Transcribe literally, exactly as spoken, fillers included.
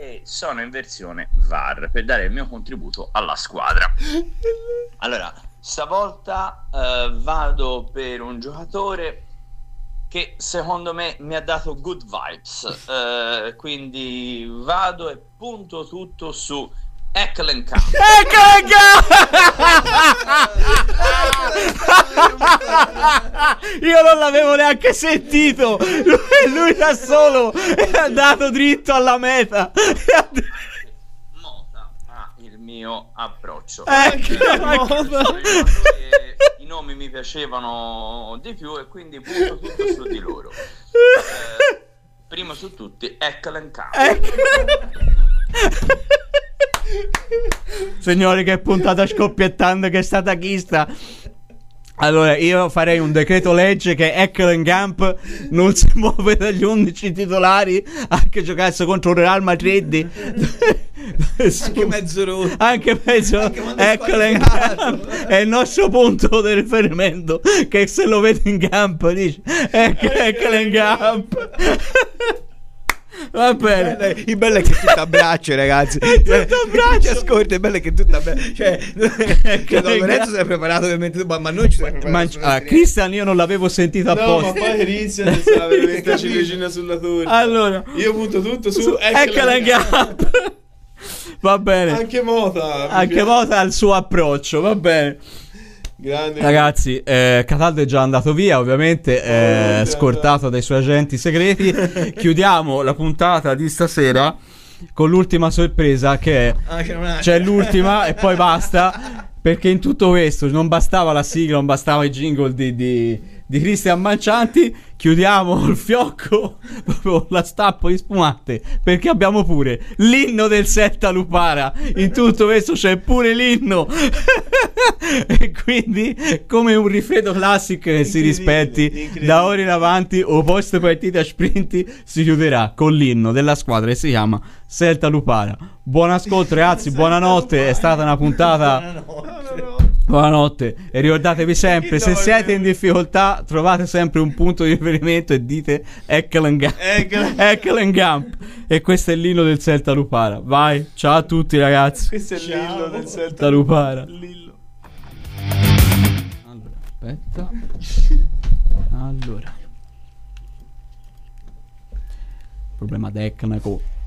e sono in versione V A R per dare il mio contributo alla squadra. Allora, stavolta eh, vado per un giocatore che secondo me mi ha dato good vibes, eh, quindi vado e punto tutto su Ekkelenkamp. Io non l'avevo neanche sentito. Lui, lui da solo è andato dritto alla meta. Mota ha il mio approccio. Ecco, I nomi mi piacevano di più e quindi punto tutto su di loro. Eh, primo su tutti Ekkelenkamp. Signori, che puntata scoppiettante che è stata chista. Allora, io farei un decreto legge che Ekkelenkamp non si muove dagli undici titolari anche giocasse contro il Real Madrid. Anche mezzo rotto. Anche mezzo Ekkelenkamp è il nostro punto di riferimento, che se lo vede in campo dice Ekkelenkamp. Va bene. Bene, il bello è che è tutto a braccio, ragazzi. È tutto a braccio. Ci ascolta, il bello è che è tutto a braccio. Cioè, che Don Lorenzo si è preparato ovviamente, ma, ma noi ci siamo preparati. Ma, ah, Christian io non l'avevo sentito apposta. No, ma poi Christian stava veramente a ciliegina sulla torta. Allora, io punto tutto su, su Ekkelenkamp. Va bene. Anche Mota. Anche Mota ha il suo approccio, va bene. Grande. Ragazzi, eh, Cataldo è già andato via, ovviamente, eh, Oh, scortato dai suoi agenti segreti. Chiudiamo la puntata di stasera con l'ultima sorpresa, che è Ah, che non è. c'è l'ultima e poi basta, perché in tutto questo non bastava la sigla, non bastava i jingle di, di, di Cristian Mancianti. Chiudiamo il fiocco, proprio la stappo di spumante, perché abbiamo pure l'inno del Celta Lupara. In tutto questo c'è pure l'inno. E quindi, come un rifredo classico che si rispetti, da ora in avanti o post partita sprinti si chiuderà con l'inno della squadra che si chiama Celta Lupara. Buon ascolto, ragazzi, buonanotte. È stata una puntata. Buonanotte. E ricordatevi sempre, se siete in difficoltà, trovate sempre un punto di riferimento e dite Ekkelenkamp. Ekkelenkamp. E questo è l'inno del Celta Lupara. Vai, ciao a tutti, ragazzi. Questo è l'illo del Celta Celta Lupara. Lillo. Allora, aspetta. Allora, problema tecnico.